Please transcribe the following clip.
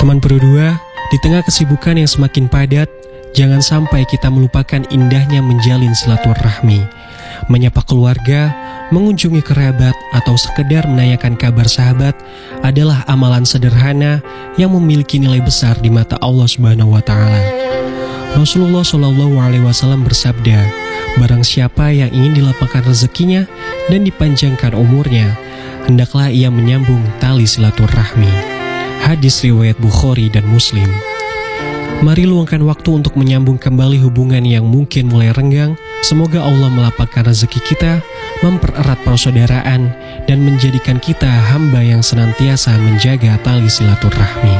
Teman berdua, di tengah kesibukan yang semakin padat, jangan sampai kita melupakan indahnya menjalin silaturahmi. Menyapa keluarga, mengunjungi kerabat, atau sekedar menanyakan kabar sahabat adalah amalan sederhana yang memiliki nilai besar di mata Allah Subhanahu wa Ta'ala. Rasulullah SAW bersabda, barang siapa yang ingin dilapangkan rezekinya dan dipanjangkan umurnya, hendaklah ia menyambung tali silaturahmi. Hadis riwayat Bukhari dan Muslim. Mari luangkan waktu untuk menyambung kembali hubungan yang mungkin mulai renggang. Semoga Allah melapangkan rezeki kita, mempererat persaudaraan, dan menjadikan kita hamba yang senantiasa menjaga tali silaturahmi.